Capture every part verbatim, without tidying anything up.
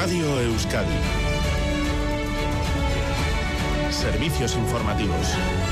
Radio Euskadi. Servicios informativos.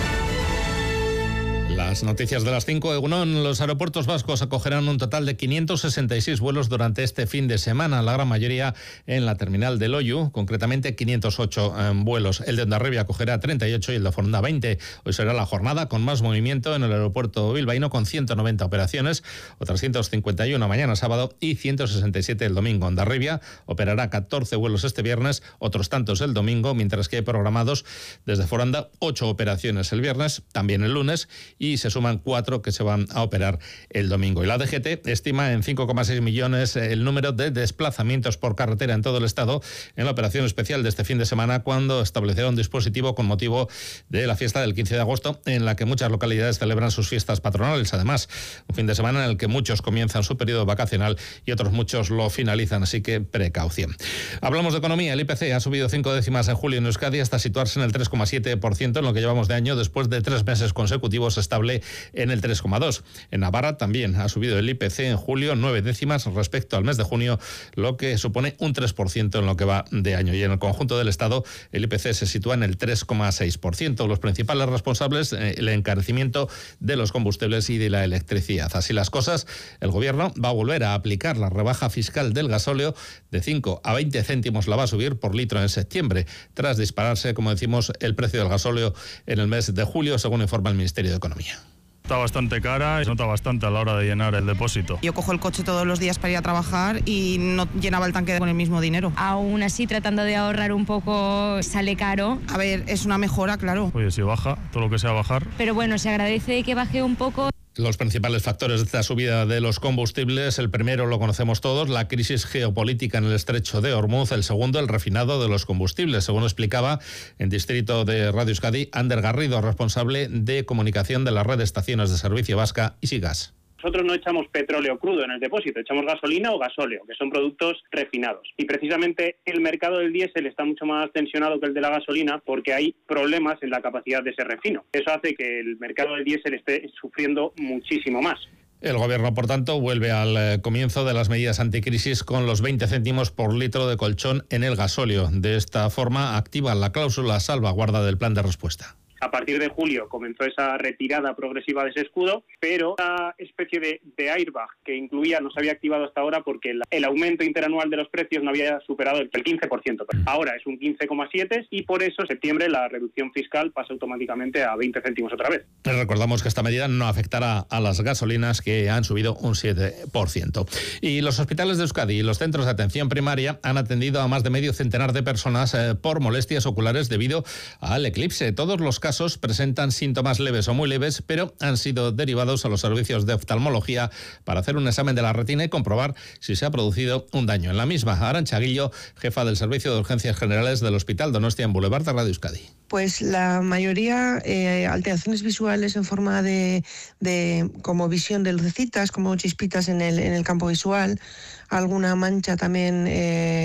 Las noticias de las cinco. Egunon, los aeropuertos vascos acogerán un total de quinientos sesenta y seis vuelos durante este fin de semana, la gran mayoría en la terminal de Loiu, concretamente quinientos ocho eh, vuelos. El de Hondarribia acogerá treinta y ocho y el de Foronda veinte. Hoy será la jornada con más movimiento en el aeropuerto bilbaíno, con ciento noventa operaciones, otras ciento cincuenta y uno mañana sábado y ciento sesenta y siete el domingo. Hondarribia operará catorce vuelos este viernes, otros tantos el domingo, mientras que hay programados desde Foronda ocho operaciones el viernes, también el lunes, y se suman cuatro que se van a operar el domingo. Y la D G T estima en cinco coma seis millones el número de desplazamientos por carretera en todo el Estado en la operación especial de este fin de semana, cuando establecerá un dispositivo con motivo de la fiesta del quince de agosto, en la que muchas localidades celebran sus fiestas patronales. Además, un fin de semana en el que muchos comienzan su periodo vacacional y otros muchos lo finalizan, así que precaución. Hablamos de economía. El I P C ha subido cinco décimas en julio en Euskadi hasta situarse en el tres coma siete por ciento en lo que llevamos de año, después de tres meses consecutivos estable en el tres coma dos. En Navarra también ha subido el I P C en julio nueve décimas respecto al mes de junio, lo que supone un tres por ciento en lo que va de año. Y en el conjunto del Estado el I P C se sitúa en el tres coma seis por ciento. Los principales responsables, eh, el encarecimiento de los combustibles y de la electricidad. Así las cosas, el Gobierno va a volver a aplicar la rebaja fiscal del gasóleo. De cinco a veinte céntimos la va a subir por litro en septiembre, tras dispararse, como decimos, el precio del gasóleo en el mes de julio, según informa el Ministerio de Economía. Está bastante cara y se nota bastante a la hora de llenar el depósito. Yo cojo el coche todos los días para ir a trabajar y no llenaba el tanque con el mismo dinero. Aún así, tratando de ahorrar un poco, sale caro. A ver, es una mejora, claro. Oye, si baja, todo lo que sea bajar. Pero bueno, se agradece que baje un poco. Los principales factores de esta subida de los combustibles: el primero lo conocemos todos, la crisis geopolítica en el estrecho de Hormuz; el segundo, el refinado de los combustibles, según explicaba en Distrito de Radio Euskadi Ander Garrido, responsable de comunicación de la red de estaciones de servicio vasca Isigas. Nosotros no echamos petróleo crudo en el depósito, echamos gasolina o gasóleo, que son productos refinados. Y precisamente el mercado del diésel está mucho más tensionado que el de la gasolina, porque hay problemas en la capacidad de ese refino. Eso hace que el mercado del diésel esté sufriendo muchísimo más. El Gobierno, por tanto, vuelve al comienzo de las medidas anticrisis con los veinte céntimos por litro de colchón en el gasóleo. De esta forma, activa la cláusula salvaguarda del plan de respuesta. A partir de julio comenzó esa retirada progresiva de ese escudo, pero esa especie de, de airbag que incluía no se había activado hasta ahora porque el, el aumento interanual de los precios no había superado el, el quince por ciento. Ahora es un quince coma siete y por eso en septiembre la reducción fiscal pasa automáticamente a veinte céntimos otra vez. Recordamos que esta medida no afectará a las gasolinas, que han subido un siete por ciento. Y los hospitales de Euskadi y los centros de atención primaria han atendido a más de medio centenar de personas eh, por molestias oculares debido al eclipse. Todos los casos casos presentan síntomas leves o muy leves, pero han sido derivados a los servicios de oftalmología para hacer un examen de la retina y comprobar si se ha producido un daño en la misma. Arantxa Aguillo, jefa del Servicio de Urgencias Generales del Hospital Donostia en Boulevard de Radio Euskadi. Pues la mayoría eh, alteraciones visuales en forma de, de como visión de lucecitas, como chispitas en el, en el campo visual, alguna mancha también, eh,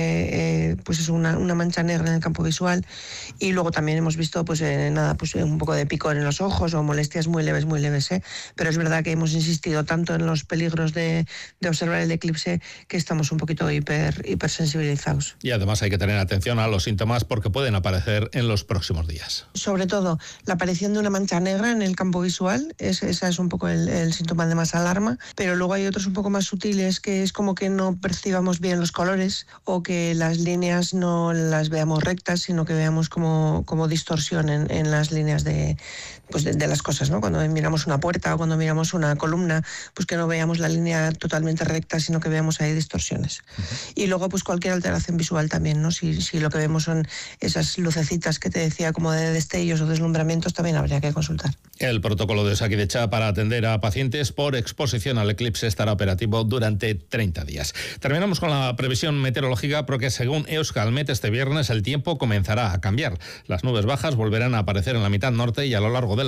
eh, pues es una, una mancha negra en el campo visual, y luego también hemos visto pues eh, nada, pues un poco de picor en los ojos o molestias muy leves, muy leves, ¿eh? Pero es verdad que hemos insistido tanto en los peligros de, de observar el eclipse que estamos un poquito hiper, hipersensibilizados. Y además hay que tener atención a los síntomas porque pueden aparecer en los próximos días. Sobre todo la aparición de una mancha negra en el campo visual, es, esa es un poco el, el síntoma de más alarma, pero luego hay otros un poco más sutiles, que es como que no percibamos bien los colores o que las líneas no las veamos rectas, sino que veamos como, como distorsión en, en las líneas de, pues de, de las cosas, ¿no? Cuando miramos una puerta o cuando miramos una columna, pues que no veamos la línea totalmente recta, sino que veamos ahí distorsiones. Uh-huh. Y luego pues cualquier alteración visual también, ¿no? Si, si lo que vemos son esas lucecitas que te decía, como de destellos o deslumbramientos, también habría que consultar. El protocolo de Osakidetza para atender a pacientes por exposición al eclipse estará operativo durante treinta días. Terminamos con la previsión meteorológica, porque según Euskalmet este viernes el tiempo comenzará a cambiar. Las nubes bajas volverán a aparecer en la mitad norte y a lo largo de la